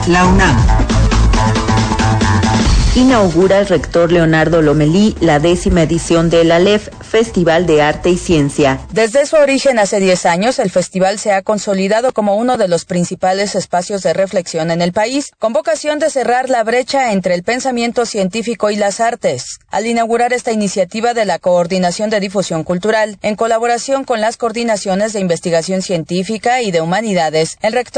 la UNAM. Inaugura el rector Leonardo Lomelí la 10ª edición del ALEF, Festival de Arte y Ciencia. Desde su origen hace 10 años, el festival se ha consolidado como uno de los principales espacios de reflexión en el país, con vocación de cerrar la brecha entre el pensamiento científico y las artes. Al inaugurar esta iniciativa de la Coordinación de Difusión Cultural, en colaboración con las coordinaciones de investigación científica y de humanidades, el rector